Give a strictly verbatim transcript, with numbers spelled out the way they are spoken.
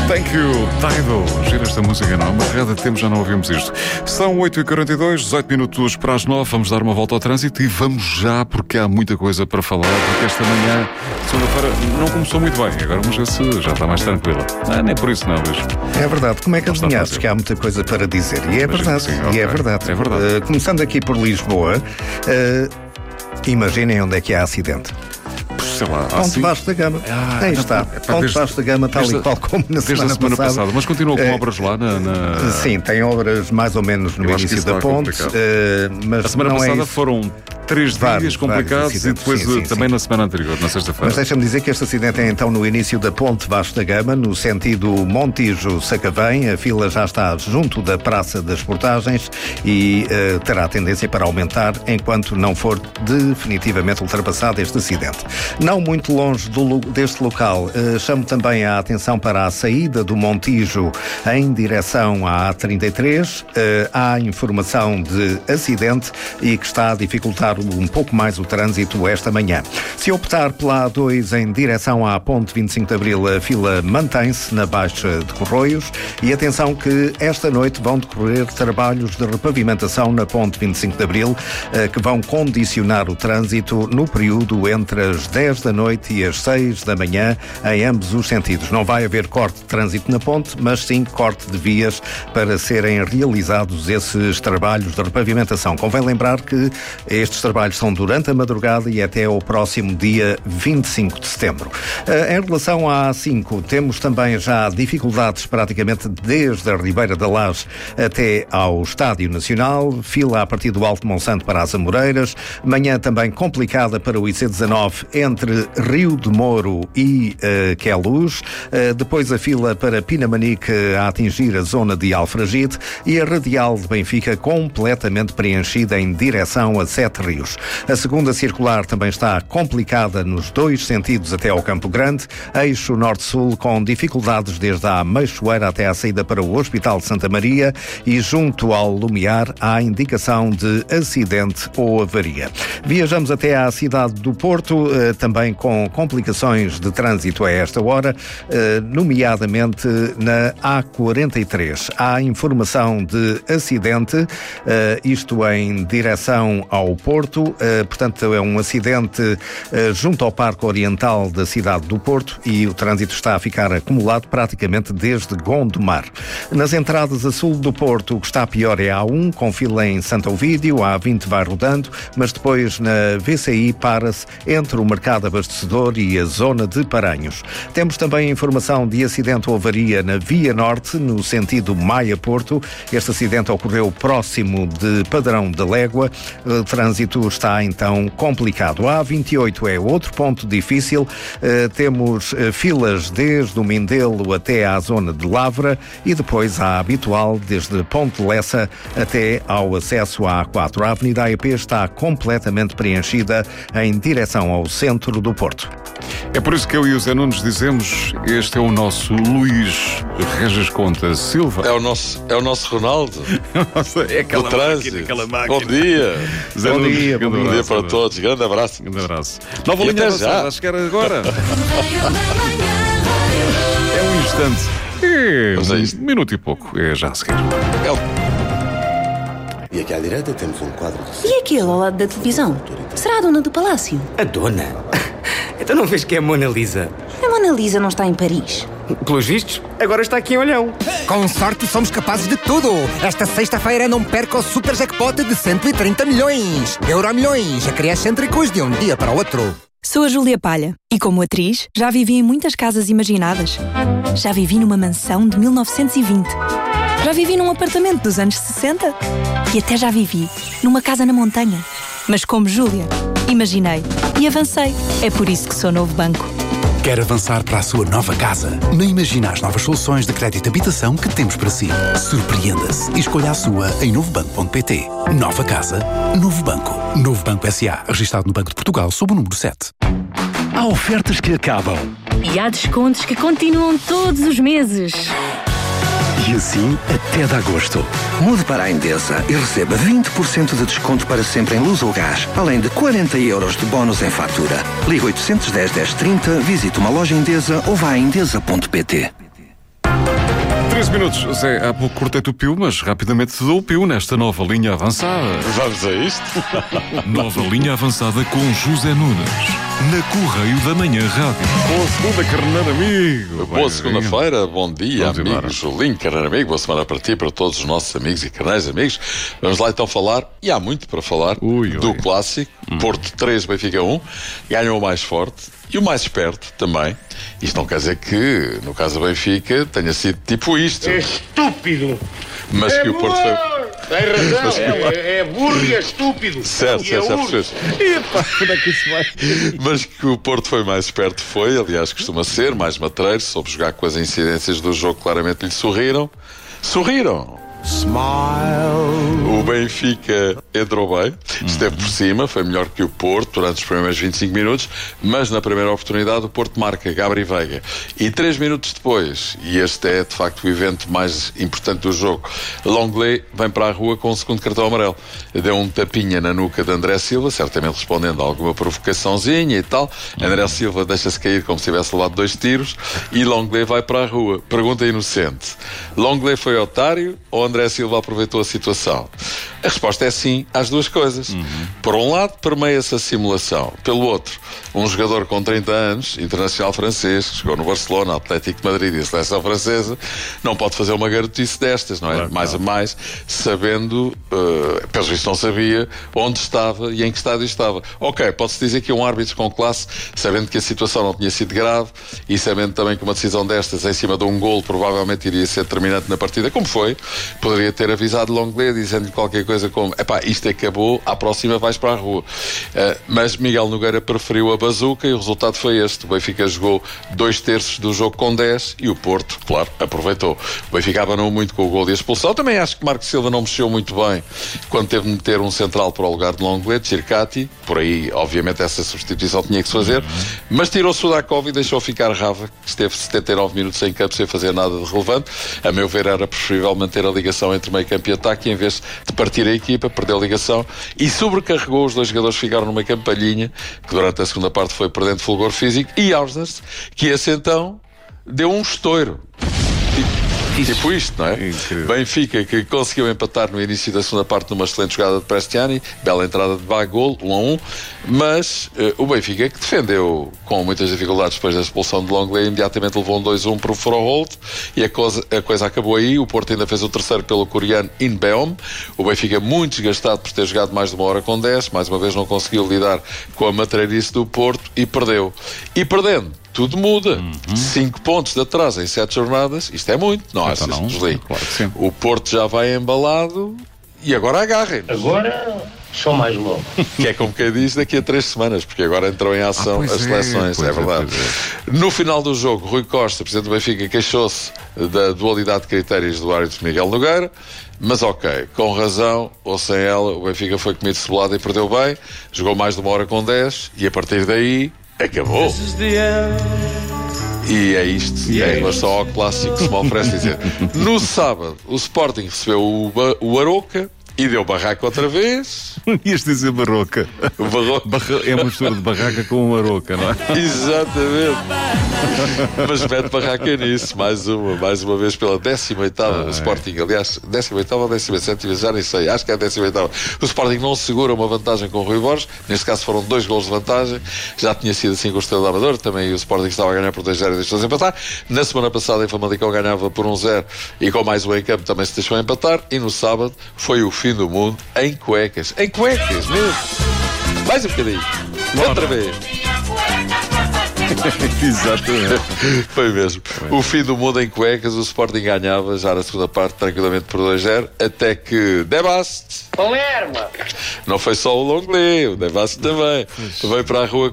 Thank you, Tidal. Gira esta música, não? Uma rede de tempo já não ouvimos isto. São oito e quarenta e dois, dezoito minutos para as nove. Vamos dar uma volta ao trânsito e vamos já, porque há muita coisa para falar. Porque esta manhã, segunda-feira, não começou muito bem. Agora vamos ver se já está mais tranquila. Ah, nem por isso não, Luís. É verdade. Como é que adivinhaste que há muita coisa para dizer? E é verdade. Sim, e okay. é verdade. É verdade. Uh, começando aqui por Lisboa, uh, imaginem onde é que há acidente. Sei lá, Ponte assim... Vasco da Gama. Ah, Aí não, está. é, pá, Ponte desde, Vasco da Gama, tal desde, e qual como na desde semana, a semana passada. passada. Mas continua com é, obras lá na, na... Sim, tem obras mais ou menos no Eu início da ponte. Uh, mas a semana não passada é foram três vários, dias complicados e depois sim, sim, também sim. na semana anterior, na sexta-feira. Mas deixa-me dizer que este acidente é então no início da Ponte Vasco da Gama, no sentido Montijo-Sacavém. A fila já está junto da Praça das Portagens e uh, terá tendência para aumentar enquanto não for definitivamente ultrapassado este acidente. Não muito longe do, deste local, uh, chamo também a atenção para a saída do Montijo em direção à A trinta e três. Uh, há informação de acidente e que está a dificultar um pouco mais o trânsito esta manhã. Se optar pela A dois em direção à Ponte vinte e cinco de Abril, a fila mantém-se na Baixa de Corroios e atenção que esta noite vão decorrer trabalhos de repavimentação na Ponte vinte e cinco de Abril que vão condicionar o trânsito no período entre as dez da noite e as seis da manhã em ambos os sentidos. Não vai haver corte de trânsito na ponte, mas sim corte de vias para serem realizados esses trabalhos de repavimentação. Convém lembrar que estes trabalhos são durante a madrugada e até ao próximo dia vinte e cinco de setembro. Em relação à A cinco, temos também já dificuldades praticamente desde a Ribeira da Laje até ao Estádio Nacional, fila a partir do Alto Monsanto para as Amoreiras, manhã também complicada para o I C dezenove entre Rio de Moro e uh, Queluz, uh, depois a fila para Pinamanique a atingir a zona de Alfragide e a Radial de Benfica completamente preenchida em direção a Sete Rios. A segunda circular também está complicada nos dois sentidos até ao Campo Grande, eixo norte-sul com dificuldades desde a Meixoeira até à saída para o Hospital de Santa Maria e junto ao Lumiar há indicação de acidente ou avaria. Viajamos até à cidade do Porto, eh, também com complicações de trânsito a esta hora, eh, nomeadamente na A quarenta e três. Há informação de acidente, eh, isto em direção ao Porto, eh, portanto é um acidente eh, junto ao Parque Oriental da cidade do Porto e o trânsito está a ficar acumulado praticamente desde Gondomar. Nas entradas a sul do Porto, o que está pior é a A um, com fila em Santo Ovídio, a A vinte vai rodando, mas depois na V C I para-se entre o Mercado Abastecedor e a zona de Paranhos. Temos também informação de acidente ou avaria na Via Norte, no sentido Maia-Porto. Este acidente ocorreu próximo de Padrão da Légua. O trânsito está então complicado. A A vinte e oito é outro ponto difícil. Uh, temos uh, filas desde o Mindelo até à zona de Lavra e depois a habitual desde Ponte Lessa até ao acesso à A quatro. A Avenida A E P está completamente preenchida em direção ao centro do Porto. É por isso que eu e o Zé Nunes dizemos: este é o nosso Luís Regis Conta Silva. É o nosso, é o nosso Ronaldo. É aquela do trânsito. Máquina, aquela máquina. Bom dia. Zé Bom Nunes, dia, bom grande Bom dia abraço, para todos. Grande abraço. Grande abraço. Nova E linha até avançada, já. a chegar agora. É um instante. É Mas é um isto. minuto e pouco. É já a seguir. É o... E aqui à direita temos um quadro de... E aquele ao lado da televisão? Será a dona do palácio? A dona? Então não vês que é a Mona Lisa? A Mona Lisa não está em Paris. Pelos vistos, agora está aqui em Olhão. Com sorte somos capazes de tudo. Esta sexta-feira não perca o super jackpot de cento e trinta milhões. Euromilhões, a criar excêntricos de um dia para o outro. Sou a Júlia Palha e, como atriz, já vivi em muitas casas imaginadas. Já vivi numa mansão de mil novecentos e vinte. Já vivi num apartamento dos anos sessenta. E até já vivi numa casa na montanha. Mas como Júlia, imaginei e avancei. É por isso que sou Novo Banco. Quer avançar para a sua nova casa? Não imagina as novas soluções de crédito de habitação que temos para si. Surpreenda-se e escolha a sua em novo banco ponto pt. Nova casa, Novo Banco. Novo Banco S A, registado no Banco de Portugal sob o número sete. Há ofertas que acabam. E há descontos que continuam todos os meses. E assim até de agosto. Mude para a Endesa e receba vinte por cento de desconto para sempre em luz ou gás, além de quarenta euros de bónus em fatura. Ligue oitocentos e dez, dez trinta, visite uma loja Endesa ou vá a endesa ponto pt. treze minutos. Zé, há pouco cortei-te o pio, mas rapidamente te dou o pio nesta nova linha avançada. Vamos a isto? Nova linha avançada com José Nunes, na Correio da Manhã Rádio. Boa segunda, carneiro amigo. Boa segunda-feira, bom dia, Vamos amigos. Julinho, carneiro amigo, boa semana para ti, para todos os nossos amigos e carneiros amigos. Vamos lá então falar, e há muito para falar, ui, do ui. clássico, hum. Porto três, Benfica um, ganhou o mais forte. E o mais esperto também. Isto não quer dizer que, no caso do Benfica, tenha sido tipo isto. É estúpido! Mas é que o Porto foi... Tem razão, mas... é, é burro e é estúpido. Certo, certo, já percebes. Onde é que isso vai? Mas que o Porto foi mais esperto foi, aliás, costuma ser, mais matreiro, soube jogar com as incidências do jogo, claramente lhe sorriram. Sorriram! Smile. O Benfica entrou bem, esteve por cima, foi melhor que o Porto durante os primeiros vinte e cinco minutos, mas na primeira oportunidade o Porto marca Gabri Veiga. E três minutos depois, e este é de facto o evento mais importante do jogo, Longley vem para a rua com o segundo cartão amarelo. Deu um tapinha na nuca de André Silva, certamente respondendo a alguma provocaçãozinha e tal. André Silva deixa-se cair como se tivesse levado dois tiros e Longley vai para a rua. Pergunta inocente: Longley foi otário ou André Silva aproveitou a situação? A resposta é sim às duas coisas. Uhum. Por um lado, permeia-se a simulação. Pelo outro, um jogador com trinta anos, internacional francês, que jogou no Barcelona, Atlético de Madrid e a seleção francesa, não pode fazer uma garotice destas, não é? Claro, mais claro. a mais, sabendo, uh, pelo visto não sabia, onde estava e em que estádio estava. Ok, pode-se dizer que é um árbitro com classe, sabendo que a situação não tinha sido grave e sabendo também que uma decisão destas, em cima de um golo, provavelmente iria ser determinante na partida, como foi, poderia ter avisado Longley, dizendo-lhe qualquer coisa como: epá, isto acabou, à próxima vais para a rua. Uh, mas Miguel Nogueira preferiu a bazuca e o resultado foi este. O Benfica jogou dois terços do jogo com dez e o Porto, claro, aproveitou. O Benfica abanou muito com o gol e a expulsão. Também acho que Marco Silva não mexeu muito bem quando teve de meter um central para o lugar de Longley, Circati. Por aí, obviamente, essa substituição tinha que se fazer. Mas tirou Sudakov e deixou ficar Rava, que esteve setenta e nove minutos em campo sem fazer nada de relevante. A meu ver, era preferível manter a ligação entre meio campo e ataque, em vez de partir a equipa, perdeu a ligação e sobrecarregou. Os dois jogadores ficaram numa campalhinha que durante a segunda parte foi perdendo fulgor físico, e Ausnes, que esse então deu um estouro. Tipo isto, não é? Incrível. Benfica, que conseguiu empatar no início da segunda parte numa excelente jogada de Prestiani, bela entrada de Bagol, um a um, mas uh, o Benfica, que defendeu com muitas dificuldades depois da expulsão de Longley, imediatamente levou um dois a um para o Froholt e a coisa, a coisa acabou aí. O Porto ainda fez o terceiro pelo coreano Inbeom. O Benfica, muito desgastado por ter jogado mais de uma hora com dez, mais uma vez não conseguiu lidar com a matreirice do Porto e perdeu. E perdendo, tudo muda. Uhum. Cinco pontos de atraso em sete jornadas, isto é muito, não achas, Desligue? Claro que sim. O Porto já vai embalado e agora agarrem. Agora só mais logo. Que é como quem diz, daqui a três semanas, porque agora entrou em ação ah, as seleções, é, é verdade. É, é. No final do jogo, Rui Costa, presidente do Benfica, queixou-se da dualidade de critérios do árbitro Miguel Nogueira, mas ok, com razão ou sem ela, o Benfica foi comido cebolado e perdeu bem, jogou mais de uma hora com dez e a partir daí acabou. E é isto, yeah. É em relação ao clássico que se me oferece dizer. No sábado, o Sporting recebeu o, o Aroca e deu barraca outra vez. Ias dizer barroca. Barroca. Barra... É uma mistura de barraca com aroca, não é? Exatamente. Mas mete barraca nisso, mais uma, mais uma vez pela décima oitava. Ah, o Sporting, é. aliás, décima oitava ou décima sétima, já nem sei, acho que é a décima oitava. O Sporting não segura uma vantagem com o Rui Borges, neste caso foram dois golos de vantagem, já tinha sido assim com o Estrela da Amadora, também o Sporting estava a ganhar por dois a zero e deixou-se empatar. Na semana passada em Famalicão ganhava por um a zero e com mais um em campo também se deixou empatar, e no sábado foi o fim do mundo em cuecas, em cuecas mesmo. Mais um bocadinho, Bora. outra vez. Exatamente. Foi mesmo. O fim do mundo em cuecas. O Sporting ganhava já na segunda parte tranquilamente por dois a zero, até que Debast, Palermo, não foi só o Longley, o Debast também veio para a rua